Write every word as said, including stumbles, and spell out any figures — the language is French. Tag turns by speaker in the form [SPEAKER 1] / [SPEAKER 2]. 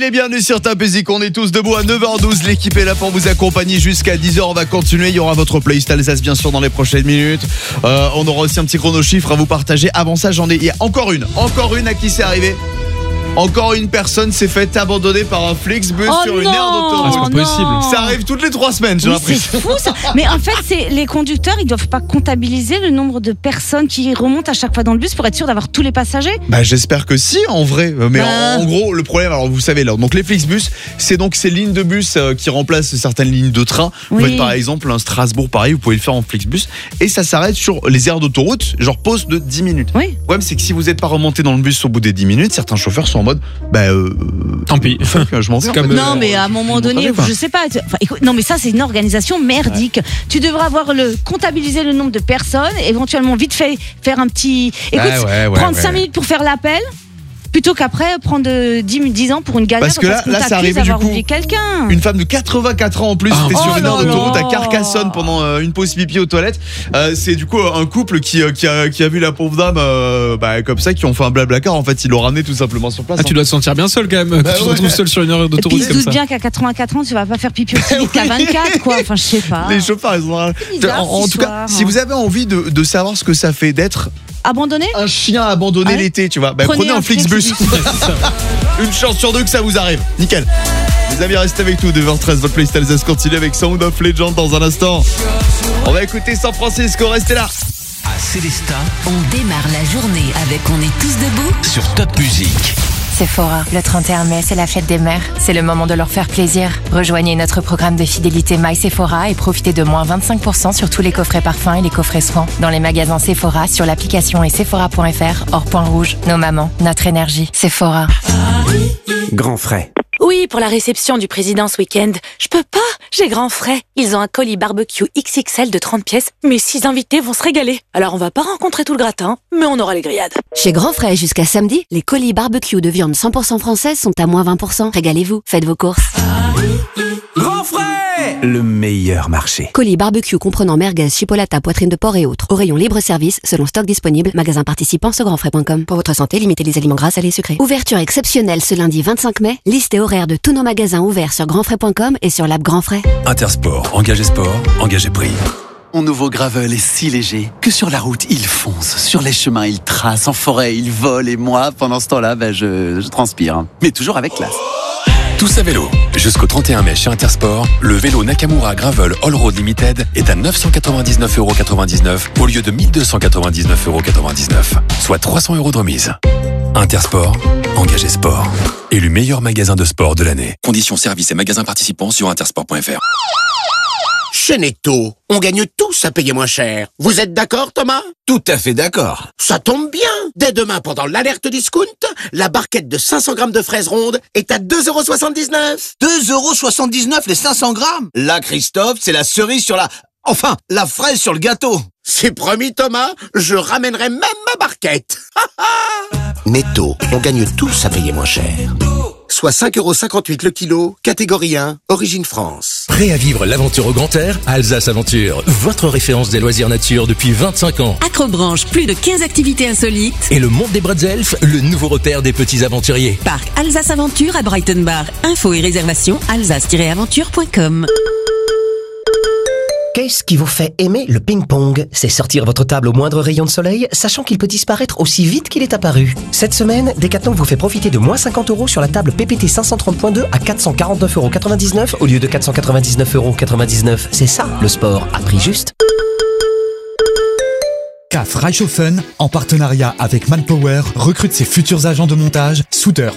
[SPEAKER 1] et bienvenue sur Top Music. On est tous debout à neuf heures douze. L'équipe est là pour vous accompagner jusqu'à dix heures. On va continuer. Il y aura votre playlist Alsace bien sûr dans les prochaines minutes. Euh, on aura aussi un petit chrono chiffre à vous partager. Avant ça, j'en ai. Il y a encore une. Encore une à qui c'est arrivé. Encore une personne s'est fait abandonner par un Flixbus
[SPEAKER 2] oh
[SPEAKER 1] sur
[SPEAKER 2] non,
[SPEAKER 1] une aire d'autoroute.
[SPEAKER 2] Ah,
[SPEAKER 3] c'est pas possible.
[SPEAKER 1] Ça arrive toutes les trois semaines, j'ai
[SPEAKER 2] Mais
[SPEAKER 1] l'impression.
[SPEAKER 2] c'est fou ça. Mais en fait, c'est les conducteurs, ils doivent pas comptabiliser le nombre de personnes qui remontent à chaque fois dans le bus pour être sûr d'avoir tous les passagers.
[SPEAKER 1] Bah j'espère que si en vrai. Mais
[SPEAKER 2] bah...
[SPEAKER 1] en, en gros le problème, alors vous savez là, donc les Flixbus, c'est donc ces lignes de bus euh, qui remplacent certaines lignes de train. Vous
[SPEAKER 2] oui.
[SPEAKER 1] faites par exemple un Strasbourg Paris, vous pouvez le faire en Flixbus et ça s'arrête sur les aires d'autoroute, genre pause de dix minutes.
[SPEAKER 2] Oui.
[SPEAKER 1] Le problème c'est que si vous n'êtes pas remonté dans le bus au bout des dix minutes, certains chauffeurs sont en mode bah euh,
[SPEAKER 3] tant pis.
[SPEAKER 1] Je m'en vais.
[SPEAKER 3] Comme
[SPEAKER 2] non, mais à un moment donné, je sais pas. Enfin, écoute, non, mais ça, c'est une organisation merdique. Ouais. Tu devrais avoir le comptabiliser le nombre de personnes, éventuellement vite fait faire un petit. Écoute,
[SPEAKER 1] ah ouais, ouais,
[SPEAKER 2] prendre
[SPEAKER 1] ouais.
[SPEAKER 2] cinq minutes pour faire l'appel. Plutôt qu'après prendre dix ans pour une galère.
[SPEAKER 1] Parce que là, là ça arrivait du coup.
[SPEAKER 2] Quelqu'un.
[SPEAKER 1] Une femme de quatre-vingt-quatre ans en plus,
[SPEAKER 3] ah,
[SPEAKER 1] était
[SPEAKER 2] oh
[SPEAKER 1] sur une aire
[SPEAKER 2] là
[SPEAKER 1] d'autoroute
[SPEAKER 2] là.
[SPEAKER 1] à Carcassonne pendant euh, une pause pipi aux toilettes. Euh, c'est du coup un couple qui, euh, qui, a, qui a vu la pauvre dame euh, bah, comme ça, qui ont fait un blablacar. En fait, ils l'ont ramené tout simplement sur place.
[SPEAKER 3] Ah, tu dois te sentir bien seul quand même.
[SPEAKER 1] Bah
[SPEAKER 3] quand tu te
[SPEAKER 1] ouais.
[SPEAKER 3] retrouves seul sur une heure d'autoroute
[SPEAKER 2] comme ça. Et puis, ils se doutent bien qu'à quatre-vingt-quatre ans, tu vas pas faire pipi aussi vite qu'à vingt-quatre, quoi. Enfin, je sais pas.
[SPEAKER 1] Les chauffeurs, ils ont. En, en tout cas, si vous avez envie de, de savoir ce que ça fait d'être
[SPEAKER 2] abandonné,
[SPEAKER 1] un chien abandonné ah ouais. l'été, tu vois, bah, prenez, prenez un, un Flixbus. Une chance sur deux que ça vous arrive. Nickel. Les amis, restez avec nous. deux heures treize, votre playlist Alsace continue avec Sound of Legend dans un instant. On va écouter San Francisco, restez là.
[SPEAKER 4] À Célestat, on démarre la journée avec On est tous debout sur Top Music.
[SPEAKER 5] Sephora, le trente et un mai, c'est la fête des mères. C'est le moment de leur faire plaisir. Rejoignez notre programme de fidélité My Sephora et profitez de moins vingt-cinq pour cent sur tous les coffrets parfums et les coffrets soins. Dans les magasins Sephora, sur l'application et sephora point f r, hors point rouge. Nos mamans, notre énergie. Sephora.
[SPEAKER 6] Grand frais.
[SPEAKER 7] Oui, pour la réception du président ce week-end. Je peux pas, j'ai grand frais. Ils ont un colis barbecue X X L de trente pièces. Mes six invités vont se régaler. Alors on va pas rencontrer tout le gratin, mais on aura les grillades.
[SPEAKER 8] Chez Grand Frais, jusqu'à samedi, les colis barbecue de viande cent pour cent française sont à moins vingt pour cent. Régalez-vous, faites vos courses.
[SPEAKER 6] Grand frais, le meilleur marché.
[SPEAKER 8] Colis barbecue comprenant merguez, chipolata, poitrine de porc et autres. Au rayon libre-service, selon stock disponible. Magasin participant sur grand frais point com. Pour votre santé, limitez les aliments gras, salés et sucrés. Ouverture exceptionnelle ce lundi vingt-cinq mai. Liste et horaire de tous nos magasins ouverts sur grand frais point com et sur l'app Grand Frais.
[SPEAKER 9] Intersport, engagé sport, engagé prix. Mon nouveau Gravel est si léger que sur la route, il fonce. Sur les chemins, il trace. En forêt, il vole. Et moi, pendant ce temps-là, ben, je, je transpire. Mais toujours avec classe.
[SPEAKER 10] Tous à vélo. Jusqu'au trente et un mai chez Intersport, le vélo Nakamura Gravel All Road Limited est à neuf cent quatre-vingt-dix-neuf euros quatre-vingt-dix-neuf au lieu de mille deux cent quatre-vingt-dix-neuf euros quatre-vingt-dix-neuf, soit trois cents euros de remise. Intersport, engagé sport. Élu meilleur magasin de sport de l'année. Conditions, services et magasins participants sur intersport point f r.
[SPEAKER 11] Chez Netto, on gagne tous à payer moins cher. Vous êtes d'accord, Thomas?
[SPEAKER 6] Tout à fait d'accord.
[SPEAKER 11] Ça tombe bien. Dès demain, pendant l'alerte discount, la barquette de cinq cents grammes de fraises rondes est à deux euros soixante-dix-neuf.
[SPEAKER 6] deux euros soixante-dix-neuf les cinq cents grammes? Là, Christophe, c'est la cerise sur la... Enfin, la fraise sur le gâteau.
[SPEAKER 11] C'est promis, Thomas, je ramènerai même ma barquette. Netto, on gagne tous à payer moins cher. Soit cinq euros cinquante-huit le kilo, catégorie un, origine France.
[SPEAKER 12] Prêt à vivre l'aventure au grand air? Alsace Aventure, votre référence des loisirs nature depuis vingt-cinq ans.
[SPEAKER 13] Acrobranche, plus de quinze activités insolites.
[SPEAKER 12] Et le monde des Bretzelf, le nouveau repère des petits aventuriers.
[SPEAKER 13] Parc Alsace Aventure à Brighton Bar. Infos et réservations alsace tiret aventure point com.
[SPEAKER 14] Qu'est-ce qui vous fait aimer le ping-pong? C'est sortir votre table au moindre rayon de soleil, sachant qu'il peut disparaître aussi vite qu'il est apparu. Cette semaine, Decathlon vous fait profiter de moins cinquante euros sur la table P P T cinq cent trente point deux à quatre cent quarante-neuf euros quatre-vingt-dix-neuf au lieu de quatre cent quatre-vingt-dix-neuf euros quatre-vingt-dix-neuf. C'est ça, le sport à prix juste.
[SPEAKER 15] C A F Reichshofen, en partenariat avec Manpower, recrute ses futurs agents de montage, soudeurs,